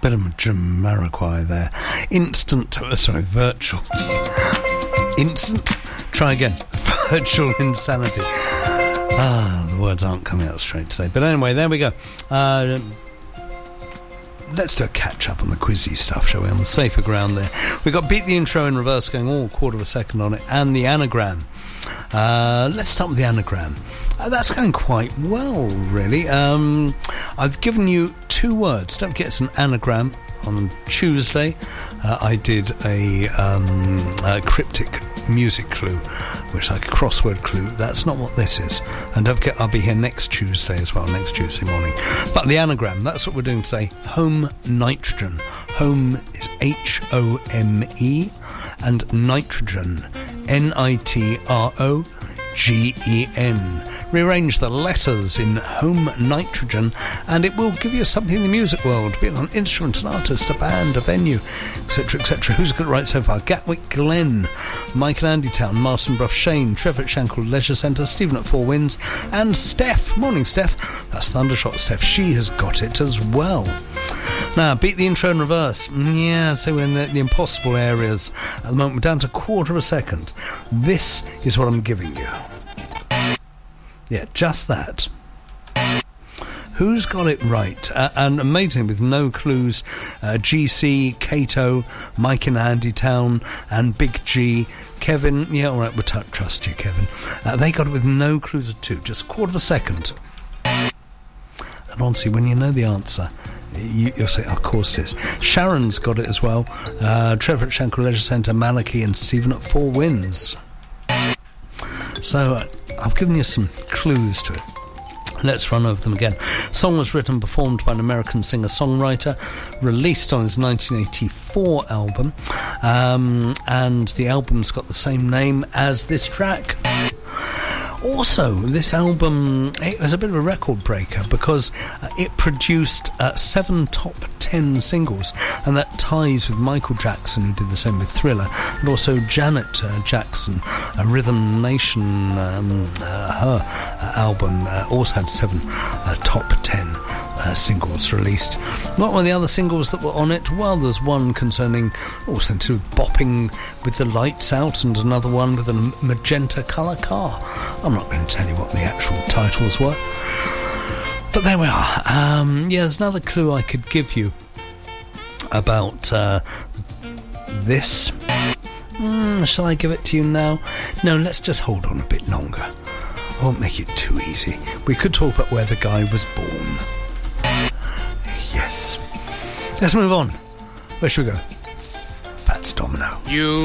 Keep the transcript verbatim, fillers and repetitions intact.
Bit of Jamiroquai there. Instant, sorry, virtual. Instant? Try again. Virtual insanity. Ah, the words aren't coming out straight today. But anyway, there we go. Uh, let's do a catch-up on the quizzy stuff, shall we? On the safer ground there. We've got Beat the Intro in reverse going all quarter of a second on it, and the anagram. Uh, let's start with the anagram. Uh, that's going quite well, really. Um, I've given you two words. Don't forget, it's an anagram. On Tuesday, uh, I did a, um, a cryptic music clue, which is like a crossword clue. That's not what this is. And don't forget, I'll be here next Tuesday as well, next Tuesday morning. But the anagram, that's what we're doing today. Home nitrogen. Home is H O M E, and nitrogen, N I T R O G E N. Rearrange the letters in home nitrogen and it will give you something in the music world, be it an instrument, an artist, a band, a venue, etc, et cetera. Who's got it right so far? Gatwick Glen, Mike and Andy Town, Marston Brough, Shane, Trevor at Shankle Leisure Centre, Stephen at Four Winds, and Steph. Morning, Steph. That's Thundershot Steph. She has got it as well. Now, Beat the Intro in reverse. Yeah, so we're in the, the impossible areas at the moment. We're down to a quarter of a second. This is what I'm giving you. Yeah, just that. Who's got it right? Uh, and amazing, with no clues, uh, G C, Cato, Mike in Andy Town, and Big G, Kevin. Yeah, all right, we'll t- trust you, Kevin. Uh, they got it with no clues at two, just a quarter of a second. And honestly, when you know the answer, you, you'll say, of course it is. Sharon's got it as well. Uh, Trevor at Shankle Leisure Centre, Malachi, and Stephen at Four Winds. So uh, I've given you some clues to it. Let's run over them again. Song was written and performed by an American singer-songwriter, released on his nineteen eighty-four album, um, and the album's got the same name as this track. Also, this album, it was a bit of a record breaker because uh, it produced uh, seven top ten singles, and that ties with Michael Jackson, who did the same with Thriller, and also Janet uh, Jackson, a Rhythm Nation, um, uh, her uh, album uh, also had seven uh, top ten uh, singles released. What were the other singles that were on it? Well, there's one concerning, also to bopping with the lights out, and another one with a magenta colour car. I'm not going to tell you what the actual titles were, but there we are. Um, yeah, there's another clue I could give you about uh, this. Mm, shall I give it to you now? No, let's just hold on a bit longer. I won't make it too easy. We could talk about where the guy was born. Yes. Let's move on. Where should we go? Fats Domino. You